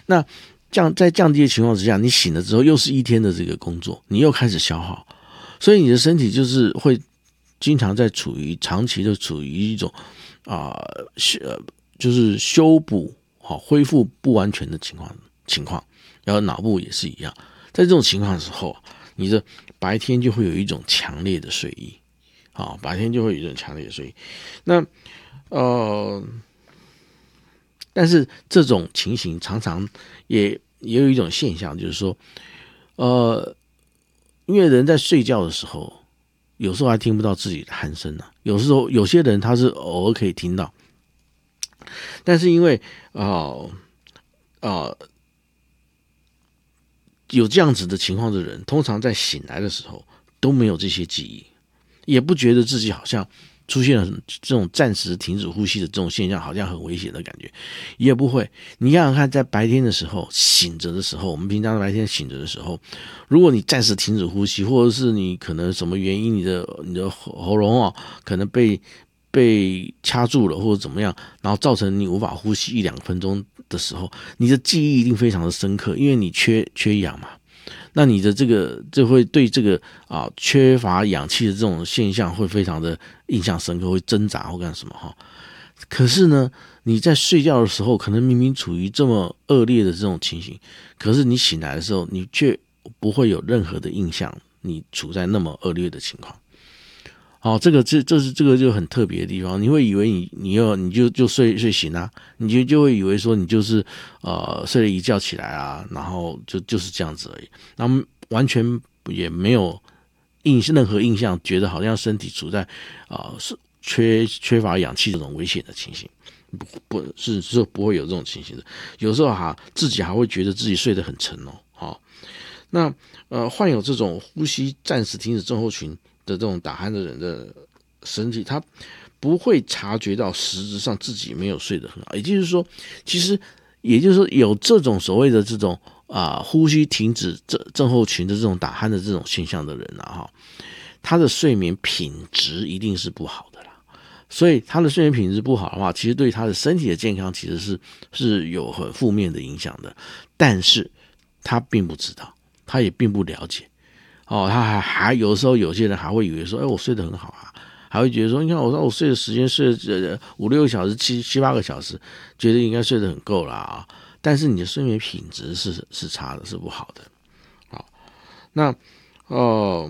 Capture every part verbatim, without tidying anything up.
那降在降低的情况之下，你醒了之后又是一天的这个工作，你又开始消耗，所以你的身体就是会经常在处于长期的处于一种啊呃就是修补好恢复不完全的情况情况，然后脑部也是一样，在这种情况的时候，你的白天就会有一种强烈的睡意，好，白天就会有一种强烈的睡意。那呃，但是这种情形常常也也有一种现象，就是说，呃，因为人在睡觉的时候，有时候还听不到自己的鼾声啊，有时候有些人他是偶尔可以听到，但是因为呃呃有这样子的情况的人，通常在醒来的时候都没有这些记忆，也不觉得自己好像出现了这种暂时停止呼吸的这种现象，好像很危险的感觉，也不会。你想想看，在白天的时候醒着的时候，我们平常白天醒着的时候，如果你暂时停止呼吸，或者是你可能什么原因，你的你的喉咙啊可能被被掐住了或者怎么样，然后造成你无法呼吸一两分钟的时候，你的记忆一定非常的深刻，因为你缺缺氧嘛。那你的这个就会对这个啊缺乏氧气的这种现象会非常的印象深刻，会挣扎或干什么哈。可是呢，你在睡觉的时候，可能明明处于这么恶劣的这种情形，可是你醒来的时候，你却不会有任何的印象，你处在那么恶劣的情况。好，这个这这是这个就很特别的地方，你会以为你你要你就就睡睡醒啊，你就就会以为说你就是呃睡了一觉起来啊，然后就就是这样子而已，然后完全也没有印任何印象，觉得好像身体处在啊、呃、是缺缺乏氧气这种危险的情形，不不是是不会有这种情形的，有时候哈自己还会觉得自己睡得很沉哦，好，那呃患有这种呼吸暂时停止症候群的这种打鼾的人的身体，他不会察觉到实质上自己没有睡得很好，也就是说，其实也就是说有这种所谓的这种啊、呃、呼吸停止症候群的这种打鼾的这种现象的人啊哈，他的睡眠品质一定是不好的啦。所以他的睡眠品质不好的话，其实对他的身体的健康其实是是有很负面的影响的，但是他并不知道，他也并不了解。哦，他还还有时候有些人还会以为说，哎，我睡得很好啊，还会觉得说，你看我说我睡的时间睡了五六个小时、七七八个小时，觉得应该睡得很够了啊。但是你的睡眠品质是是差的，是不好的。好，那哦，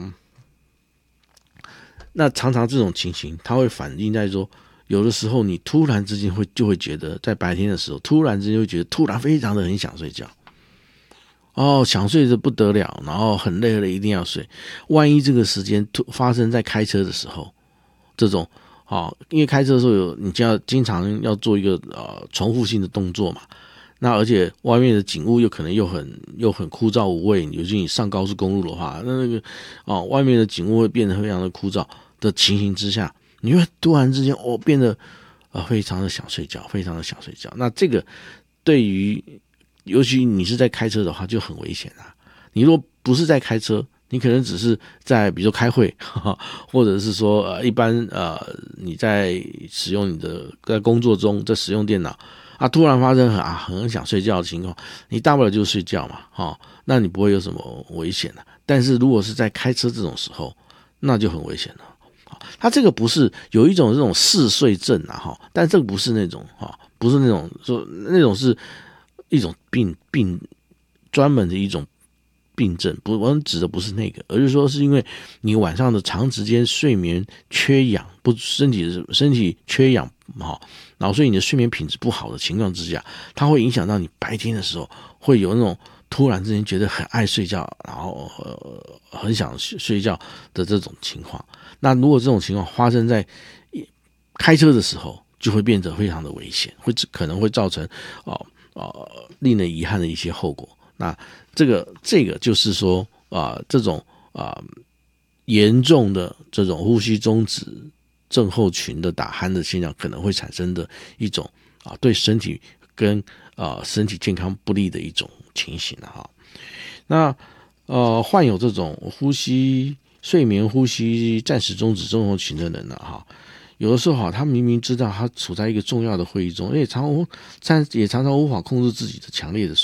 那常常这种情形，它会反映在说，有的时候你突然之间会就会觉得，在白天的时候，突然之间会觉得突然非常的很想睡觉。哦，想睡的不得了，然后很累了，一定要睡。万一这个时间发生在开车的时候，这种哦，因为开车的时候有你就要经常要做一个呃重复性的动作嘛，那而且外面的景物又可能又很又很枯燥无味，尤其你上高速公路的话，那那个哦外面的景物会变得非常的枯燥的情形之下，你会突然之间哦变得呃非常的想睡觉，非常的想睡觉。那这个对于尤其你是在开车的话就很危险啊！你如果不是在开车，你可能只是在比如说开会，呵呵或者是说呃一般呃你在使用你的在工作中在使用电脑啊，突然发生很啊很想睡觉的情况，你大不了就是睡觉嘛，哈，那你不会有什么危险的。但是如果是在开车这种时候，那就很危险了。他这个不是有一种这种嗜睡症啊，哈，但这个不是那种哈，不是那种说那种是。一种病病专门的一种病症，不，我指的不是那个，而是说是因为你晚上的长时间睡眠缺氧，不身体身体缺氧哈，然后所以你的睡眠品质不好的情况之下，它会影响到你白天的时候会有那种突然之间觉得很爱睡觉，然后、呃、很想睡觉的这种情况。那如果这种情况发生在开车的时候，就会变得非常的危险，会可能会造成哦。呃，令人遗憾的一些后果。那这个这个就是说啊、呃，这种啊、呃、严重的这种呼吸中止症候群的打鼾的现象，可能会产生的一种啊、呃、对身体跟啊、呃、身体健康不利的一种情形了哈。那呃患有这种呼吸睡眠呼吸暂时中止症候群的人呢哈。有的时候哈，他明明知道他处在一个重要的会议中，而且常常也常常无法控制自己的强烈的